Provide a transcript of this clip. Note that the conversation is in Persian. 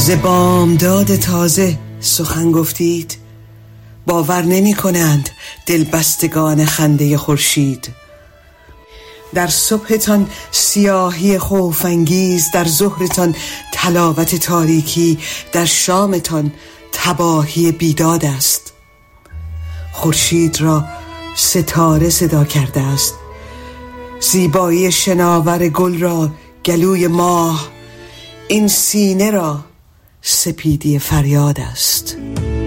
ز بامداد تازه سخن گفتید، باور نمی کنند دلبستگان خنده خورشید. در صبحتان سیاهی خوف انگیز، در ظهرتان تلاوت تاریکی، در شامتان تباهی بیداد است. خورشید را ستاره صدا کرده است، زیبایی شناور گل را گلوی ماه، این سینه را سپیدی فریاد است.